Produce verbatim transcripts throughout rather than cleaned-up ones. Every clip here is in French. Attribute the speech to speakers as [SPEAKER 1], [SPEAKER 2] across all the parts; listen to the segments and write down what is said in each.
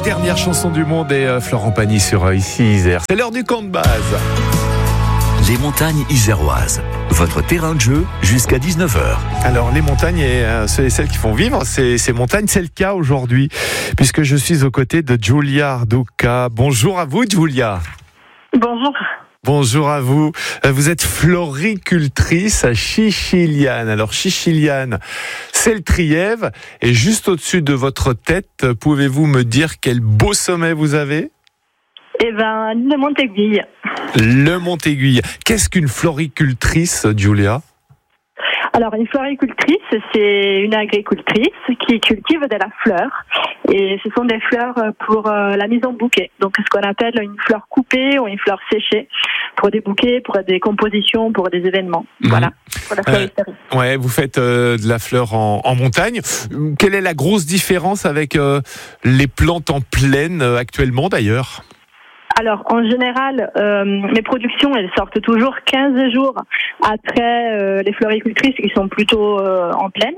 [SPEAKER 1] dernière chanson du monde et euh, Florent Pagny sur euh, ici Isère. C'est l'heure du camp de base.
[SPEAKER 2] Les montagnes iséroises, votre terrain de jeu jusqu'à dix-neuf heures.
[SPEAKER 1] Alors les montagnes et euh, ceux et celles qui font vivre ces, ces montagnes, c'est le cas aujourd'hui puisque je suis aux côtés de Giulia Arduca. Bonjour à vous Giulia.
[SPEAKER 3] Bonjour.
[SPEAKER 1] Bonjour à vous. Vous êtes floricultrice à Chichiliane. Alors Chichiliane, c'est le Trièves et juste au-dessus de votre tête, pouvez-vous me dire quel beau sommet vous avez ?
[SPEAKER 3] Eh ben, le Montéguille.
[SPEAKER 1] Le Montéguille. Qu'est-ce qu'une floricultrice, Giulia ?
[SPEAKER 3] Alors, une floricultrice, c'est une agricultrice qui cultive de la fleur. Et ce sont des fleurs pour euh, la mise en bouquet. Donc, ce qu'on appelle une fleur coupée ou une fleur séchée pour des bouquets, pour des compositions, pour des événements. Mmh. Voilà, pour la floristerie.
[SPEAKER 1] Euh, ouais, vous faites euh, de la fleur en, en montagne. Quelle est la grosse différence avec euh, les plantes en plaine euh, actuellement, d'ailleurs ?
[SPEAKER 3] Alors, en général, euh, mes productions, elles sortent toujours quinze jours après euh, les floricultrices qui sont plutôt euh, en plaine.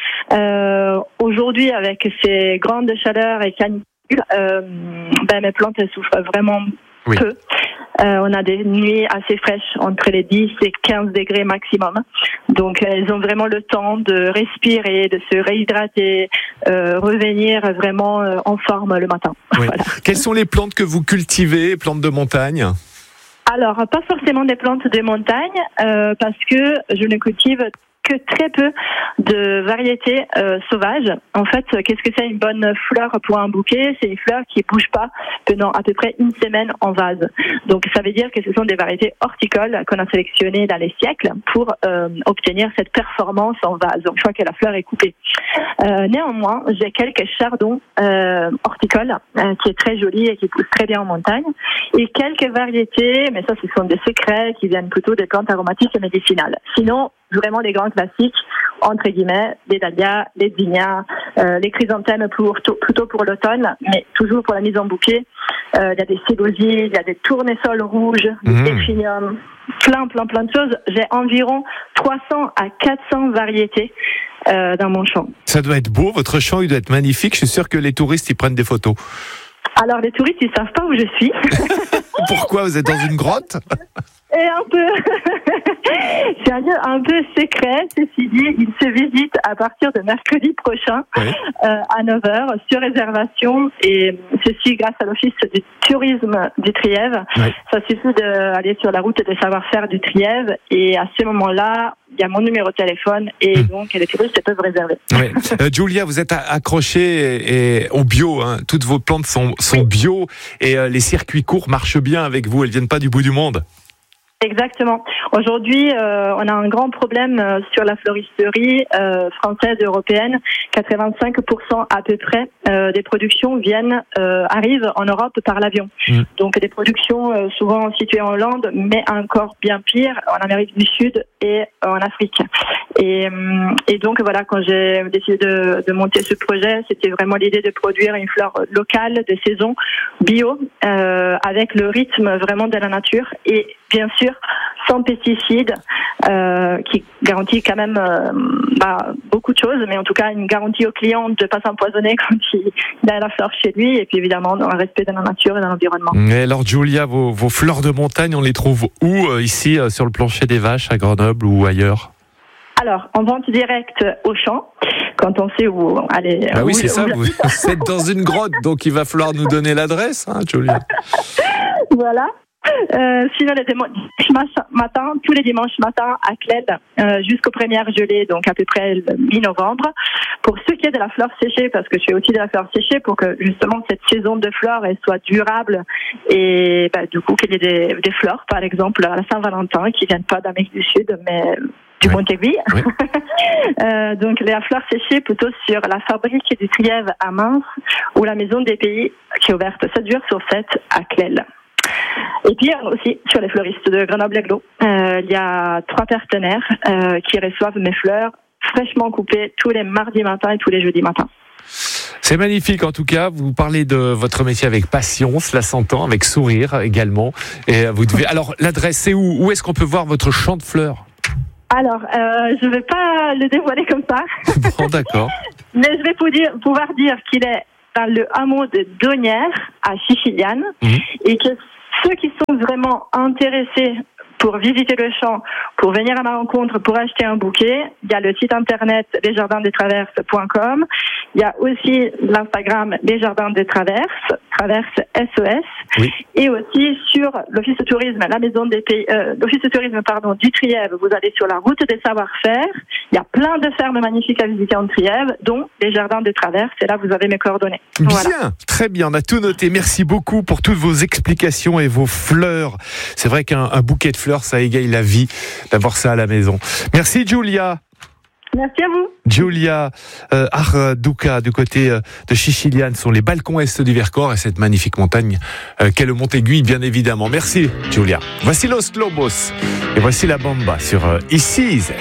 [SPEAKER 3] Euh, aujourd'hui, avec ces grandes chaleurs et canicules, euh, ben, mes plantes, elles souffrent vraiment oui. peu. Euh, on a des nuits assez fraîches, entre les dix et quinze degrés maximum. Donc, elles ont vraiment le temps de respirer, de se réhydrater, euh, revenir vraiment euh, en forme le matin.
[SPEAKER 1] Oui.
[SPEAKER 3] Voilà.
[SPEAKER 1] Quelles sont les plantes que vous cultivez, plantes de montagne ?
[SPEAKER 3] Alors, pas forcément des plantes de montagne, euh, parce que je ne cultive que très peu de variétés euh, sauvages. En fait, qu'est-ce que c'est une bonne fleur pour un bouquet ? C'est une fleur qui ne bouge pas pendant à peu près une semaine en vase. Donc, ça veut dire que ce sont des variétés horticoles qu'on a sélectionnées dans les siècles pour euh, obtenir cette performance en vase, une fois que la fleur est coupée. Euh, néanmoins, j'ai quelques chardons euh, horticoles euh, qui est très joli et qui poussent très bien en montagne, et quelques variétés, mais ça, ce sont des secrets qui viennent plutôt des plantes aromatiques et médicinales. Sinon, vraiment les grands classiques, entre guillemets, les dahlias, les zinnias, euh, les chrysanthèmes pour, plutôt pour l'automne, mais toujours pour la mise en bouquet. Euh, il y a des cégosies, il y a des tournesols rouges, mmh. des éphiniums, plein, plein, plein de choses. J'ai environ trois cents à quatre cents variétés euh, dans mon champ. Ça
[SPEAKER 1] doit être beau, votre champ, il doit être magnifique. Je suis sûr que les touristes, ils prennent des photos.
[SPEAKER 3] Alors, les touristes, ils savent pas où je suis.
[SPEAKER 1] Pourquoi ? Vous êtes dans une grotte ?
[SPEAKER 3] Et un peu, c'est un lieu un peu secret, ceci dit, il se visite à partir de mercredi prochain oui. euh, à neuf heures sur réservation, et ceci grâce à l'office du tourisme du Trièves. Oui. Ça suffit d'aller sur la route des savoir-faire du Trièves, et à ce moment-là, il y a mon numéro de téléphone et mmh. donc les touristes peuvent réserver. Oui.
[SPEAKER 1] Euh, Giulia, vous êtes accrochée et, et au bio, hein. Toutes vos plantes sont, sont oui. bio, et euh, les circuits courts marchent bien avec vous, elles viennent pas du bout du monde.
[SPEAKER 3] Exactement. Aujourd'hui, euh, on a un grand problème euh, sur la floristerie euh, française et européenne. quatre-vingt-cinq pour cent à peu près euh, des productions viennent euh, arrivent en Europe par l'avion. Mmh. Donc des productions euh, souvent situées en Hollande, mais encore bien pire en Amérique du Sud et en Afrique. Et, et donc voilà, quand j'ai décidé de, de monter ce projet, c'était vraiment l'idée de produire une fleur locale de saison, bio, euh, avec le rythme vraiment de la nature, et bien sûr sans pesticides, euh, qui garantit quand même euh, bah, beaucoup de choses, mais en tout cas une garantie au client de ne pas s'empoisonner quand il, il a la fleur chez lui, et puis évidemment dans le respect de la nature et de l'environnement.
[SPEAKER 1] Et alors Giulia, vos, vos fleurs de montagne, on les trouve où euh, ici euh, sur le plancher des Vaches à Grenoble ou ailleurs?
[SPEAKER 3] Alors, en vente directe au champ, quand on sait où aller.
[SPEAKER 1] Bah oui,
[SPEAKER 3] où,
[SPEAKER 1] c'est ça,
[SPEAKER 3] où...
[SPEAKER 1] vous êtes dans une grotte, donc il va falloir nous donner l'adresse, hein, Giulia.
[SPEAKER 3] Voilà. Euh, sinon, les dimanches matin, tous les dimanches matin à Clède, euh, jusqu'aux premières gelées, donc à peu près le mi-novembre. Pour ce qui est de la fleur séchée, parce que je fais aussi de la fleur séchée, pour que justement cette saison de fleurs elle soit durable, et bah, du coup qu'il y ait des, des fleurs, par exemple à la Saint-Valentin, qui viennent pas d'Amérique du Sud, mais du oui. Montéguille. Oui. euh, donc la fleur séchée plutôt sur la fabrique du Trièves à Mins, ou la Maison des Pays, qui est ouverte sept jours sur sept à Clède. Et puis aussi sur les fleuristes de Grenoble-Aiglot, euh, il y a trois partenaires euh, qui reçoivent mes fleurs fraîchement coupées tous les mardis matins et tous les jeudis matins.
[SPEAKER 1] C'est magnifique en tout cas, vous parlez de votre métier avec passion, cela s'entend, avec sourire également. Et vous devez... Alors l'adresse c'est où ? Où est-ce qu'on peut voir votre champ de fleurs ?
[SPEAKER 3] Alors, euh, je ne vais pas le dévoiler comme ça.
[SPEAKER 1] Bon, d'accord.
[SPEAKER 3] Mais je vais pouvoir dire qu'il est dans le hameau de Donnières à Chichiliane, mmh. et que ceux qui sont vraiment intéressés pour visiter le champ, pour venir à ma rencontre, pour acheter un bouquet, il y a le site internet les jardins des traverses point com. Il y a aussi l'Instagram Les Jardins des Traverses, Traverse S O S, oui. Et aussi sur l'Office de tourisme, la maison des pays, euh, l'Office de tourisme pardon du Trièves. Vous allez sur la route des savoir-faire. Il y a plein de fermes magnifiques à visiter en Trièves, dont les Jardins des Traverses. Et là, vous avez mes coordonnées.
[SPEAKER 1] Bien, voilà. Très bien, on a tout noté. Merci beaucoup pour toutes vos explications et vos fleurs. C'est vrai qu'un un bouquet de fleurs, ça égaye la vie d'avoir ça à la maison. Merci Giulia.
[SPEAKER 3] Merci à vous.
[SPEAKER 1] Giulia euh, Arduca du côté euh, de Chichiliane sont les balcons est du Vercors et cette magnifique montagne euh, qu'est le Montéguy, bien évidemment. Merci Giulia. Voici Los Lobos et voici la Bamba sur euh, Ici.